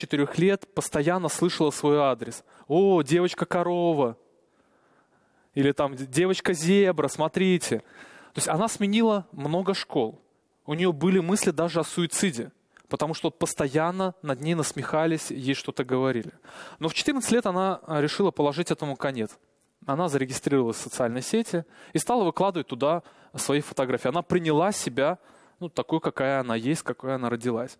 4 лет постоянно слышала свой адрес. «О, девочка-корова!» Или там «девочка-зебра, смотрите!» То есть она сменила много школ. У нее были мысли даже о суициде, потому что постоянно над ней насмехались, ей что-то говорили. Но в 14 лет она решила положить этому конец. Она зарегистрировалась в социальной сети и стала выкладывать туда свои фотографии. Она приняла себя такой, какая она есть, какой она родилась.